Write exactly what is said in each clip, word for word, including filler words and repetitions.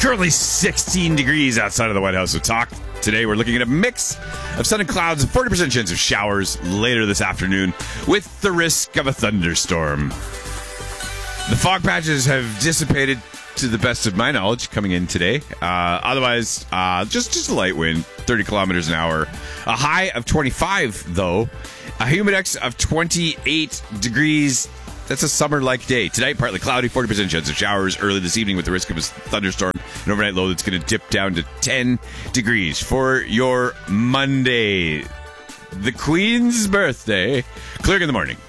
currently sixteen degrees outside of the White House. So talk today. We're looking at a mix of sun and clouds and forty percent chance of showers later this afternoon with the risk of a thunderstorm. The fog patches have dissipated to the best of my knowledge coming in today. Uh, otherwise, uh, just, just a light wind, thirty kilometers an hour. A high of twenty-five, though. A humidex of twenty-eight degrees. That's a summer-like day. Tonight, partly cloudy, forty percent chance of showers early this evening with the risk of a thunderstorm. An overnight low that's going to dip down to ten degrees for your Monday. The Queen's birthday. Clearing in the morning.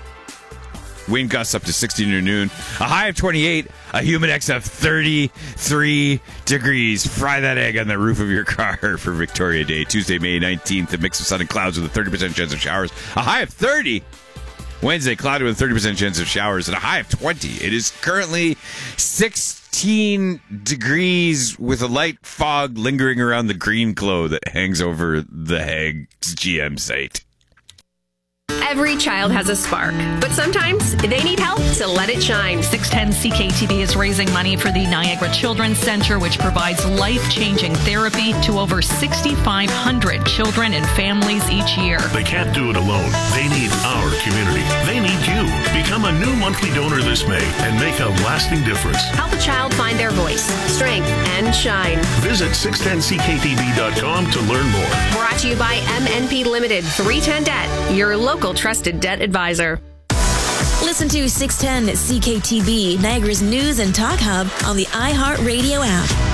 Wind gusts up to sixteen near noon. A high of twenty-eight. A humidex of thirty-three degrees. Fry that egg on the roof of your car for Victoria Day. Tuesday, May nineteenth. A mix of sun and clouds with a thirty percent chance of showers. A high of thirty. Wednesday, cloudy with a thirty percent chance of showers and a high of twenty. It is currently sixteen degrees with a light fog lingering around the green glow that hangs over the Hags G M site. Every child has a spark, but sometimes they need help to let it shine. six ten C K T V is raising money for the Niagara Children's Center, which provides life-changing therapy to over sixty-five hundred children and families each year. They can't do it alone. They need our community. They need you. Become a new monthly donor this May and make a lasting difference. Help a child find their voice, strength, and shine. Visit six ten C K T V dot com to learn more. Brought to you by M N P Limited, three ten Debt, your local trusted debt advisor. Listen to six ten C K T V, Niagara's news and talk hub on the iHeartRadio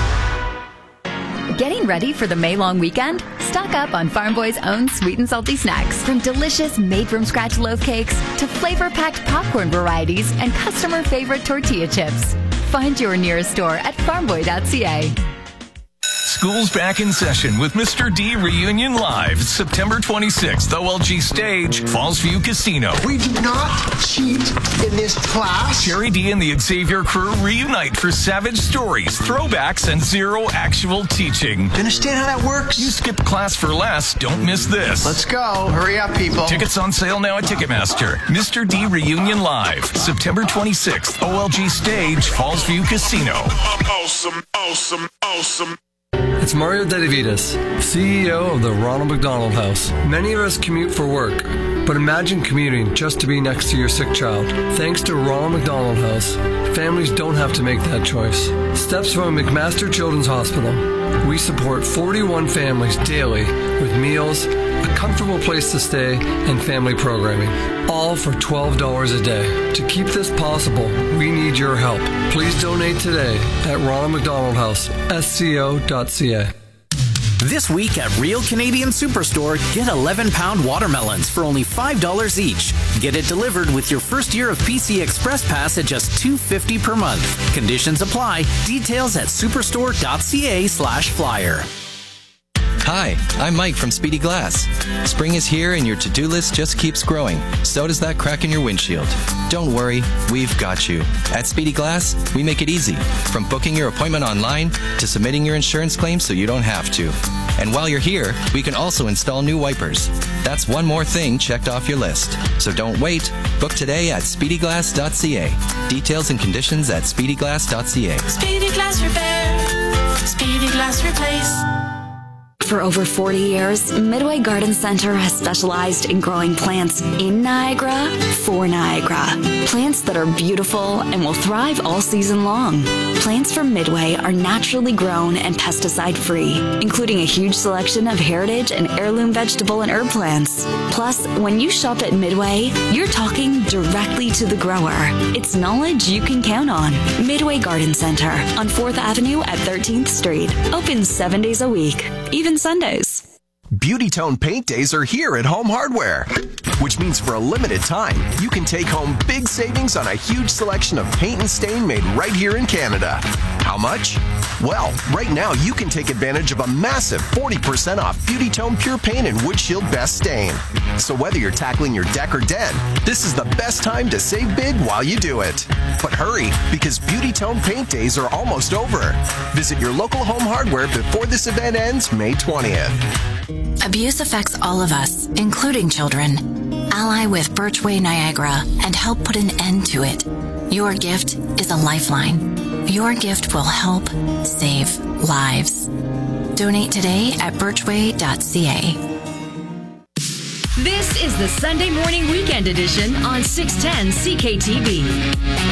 app. Getting ready for the May-long weekend? Stock up on Farm Boy's own sweet and salty snacks. From delicious made-from-scratch loaf cakes to flavor-packed popcorn varieties and customer-favorite tortilla chips. Find your nearest store at farm boy dot c a. School's back in session with Mister D Reunion Live, September twenty-sixth, O L G Stage, Fallsview Casino. We do not cheat in this class. Jerry D and the Xavier crew reunite for savage stories, throwbacks, and zero actual teaching. Understand how that works? You skipped class for less, don't miss this. Let's go. Hurry up, people. Tickets on sale now at Ticketmaster. Mister D Reunion Live, September twenty-sixth, O L G Stage, Fallsview Casino. Awesome, awesome, awesome. It's Mario Dedivitas, C E O of the Ronald McDonald House. Many of us commute for work, but imagine commuting just to be next to your sick child. Thanks to Ronald McDonald House, families don't have to make that choice. Steps from McMaster Children's Hospital. We support forty-one families daily with meals, a comfortable place to stay, and family programming, all for twelve dollars a day. To keep this possible, we need your help. Please donate today at Ronald McDonald House, S C O dot C A. This week at Real Canadian Superstore, get eleven pound watermelons for only five dollars each. Get it delivered with your first year of P C Express Pass at just two dollars and fifty cents per month. Conditions apply. Details at superstore dot c a slash flyer. Hi, I'm Mike from Speedy Glass. Spring is here and your to-do list just keeps growing. So does that crack in your windshield. Don't worry, we've got you. At Speedy Glass, we make it easy. From booking your appointment online to submitting your insurance claim so you don't have to. And while you're here, we can also install new wipers. That's one more thing checked off your list. So don't wait. Book today at speedy glass dot c a. Details and conditions at speedy glass dot c a. Speedy Glass Repair. Speedy Glass Replace. For over forty years, Midway Garden Center has specialized in growing plants in Niagara for Niagara. Plants that are beautiful and will thrive all season long. Plants from Midway are naturally grown and pesticide-free, including a huge selection of heritage and heirloom vegetable and herb plants. Plus, when you shop at Midway, you're talking directly to the grower. It's knowledge you can count on. Midway Garden Center on fourth Avenue at thirteenth Street. Open seven days a week, even Sundays. Beauty Tone Paint Days are here at Home Hardware, which means for a limited time, you can take home big savings on a huge selection of paint and stain made right here in Canada. How much? Well, right now you can take advantage of a massive forty percent off Beauty Tone Pure Paint and Wood Shield Best Stain. So whether you're tackling your deck or den, this is the best time to save big while you do it. But hurry, because Beauty Tone Paint Days are almost over. Visit your local Home Hardware before this event ends May twentieth. Abuse affects all of us, including children. Ally with Birchway Niagara and help put an end to it. Your gift is a lifeline. Your gift will help save lives. Donate today at birchway dot c a. This is the Sunday Morning Weekend Edition on six ten C K T B.